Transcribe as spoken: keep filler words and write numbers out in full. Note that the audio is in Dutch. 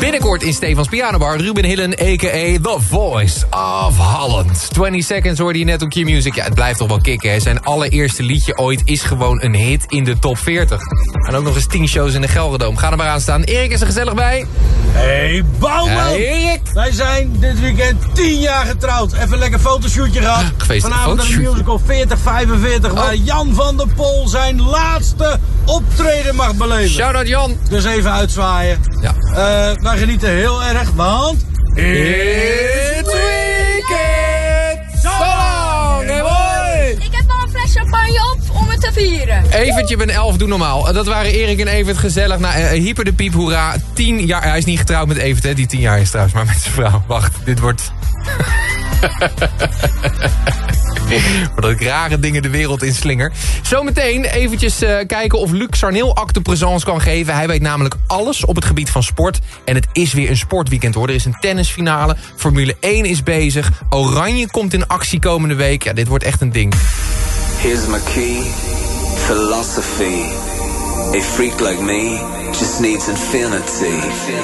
Binnenkort in Stefans Pianobar, Ruben Hillen, a k a. The Voice of Holland. twintig seconds hoorde je net op Q-Music. Ja, het blijft toch wel kicken, hè. Zijn allereerste liedje ooit is gewoon een hit in de top veertig. En ook nog eens tien shows in de Gelderdoom. Ga er maar aan staan. Erik is er gezellig bij. Hey, Bouwman! Hey, Erik! Wij zijn dit weekend tien jaar getrouwd. Even een lekker fotoshootje gehad. Geweest Vanavond aan de musical veertig vijfenveertig... Oh. waar Jan van der Pol zijn laatste optreden mag beleven. Shout-out Jan. Dus even uitzwaaien. Ja. Uh, wij genieten heel erg, want... It's weekend! So long, hey boy! Ik heb al een fles champagne op om het te vieren. Evert, je bent elf, doe normaal. Dat waren Erik en Evert gezellig. Nou, uh, hyper de piep, hoera. Tien jaar, hij is niet getrouwd met Evert, hè, die tien jaar is trouwens, maar met zijn vrouw. Wacht, dit wordt... Voordat ik rare dingen de wereld inslinger. Zometeen eventjes uh, kijken of Luc Sarneel acte présence kan geven. Hij weet namelijk alles op het gebied van sport. En het is weer een sportweekend hoor. Er is een tennisfinale. Formule één is bezig. Oranje komt in actie komende week. Ja, dit wordt echt een ding. Here's my key. Philosophy. A freak like me just needs infinity.